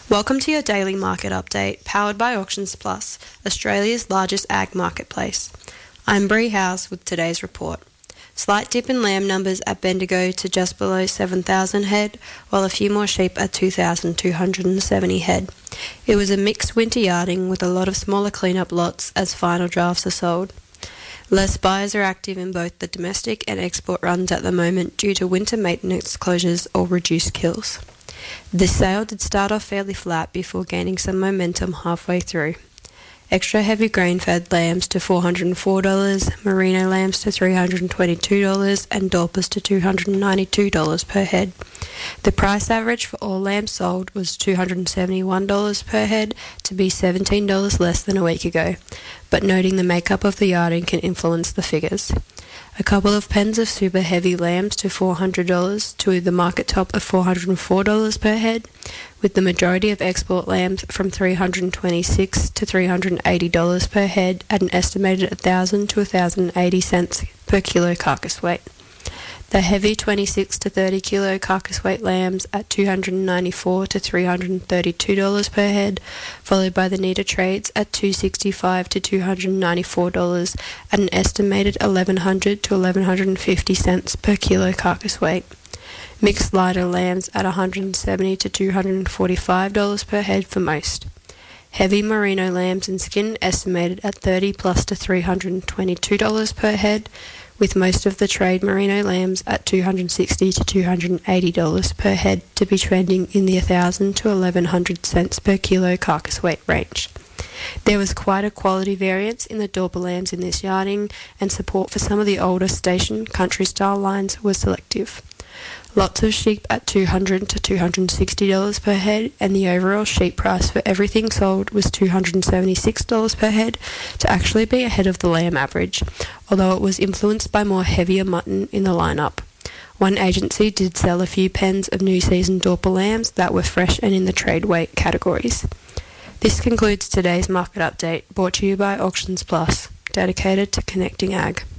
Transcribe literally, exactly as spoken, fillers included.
Welcome to your daily market update, powered by Auctions Plus, Australia's largest ag marketplace. I'm Bree House with today's report. Slight dip in lamb numbers at Bendigo to just below seven thousand head, while a few more sheep at two thousand two hundred seventy head. It was a mixed winter yarding with a lot of smaller clean-up lots as final drafts are sold. Less buyers are active in both the domestic and export runs at the moment due to winter maintenance closures or reduced kills. This sale did start off fairly flat before gaining some momentum halfway through. Extra heavy grain-fed lambs to four hundred four dollars, merino lambs to three hundred twenty-two dollars and dorpers to two hundred ninety-two dollars per head. The price average for all lambs sold was two hundred seventy-one dollars per head, to be seventeen dollars less than a week ago, but noting the makeup of the yarding can influence the figures. A couple of pens of super heavy lambs to four hundred dollars to the market top of four hundred four dollars per head, with the majority of export lambs from three hundred twenty-six dollars to three hundred eighty dollars per head at an estimated one thousand to one thousand eighty cents per kilo carcass weight. The heavy twenty-six to thirty kilo carcass weight lambs at two hundred ninety-four dollars to three hundred thirty-two dollars per head, followed by the neater trades at two hundred sixty-five dollars to two hundred ninety-four dollars at an estimated eleven hundred to eleven fifty cents per kilo carcass weight. Mixed lighter lambs at one hundred seventy dollars to two hundred forty-five dollars per head for most. Heavy merino lambs and skin estimated at thirty dollars plus to three hundred twenty-two dollars per head, with most of the trade merino lambs at two hundred sixty dollars to two hundred eighty dollars per head, to be trending in the one thousand to eleven hundred cents per kilo carcass weight range. There was quite a quality variance in the Dorper lambs in this yarding, and support for some of the older station country style lines was selective. Lots of sheep at two hundred dollars to two hundred sixty dollars per head, and the overall sheep price for everything sold was two hundred seventy-six dollars per head, to actually be ahead of the lamb average, although it was influenced by more heavier mutton in the lineup. One agency did sell a few pens of new season Dorper lambs that were fresh and in the trade weight categories. This concludes today's market update, brought to you by Auctions Plus, dedicated to connecting ag.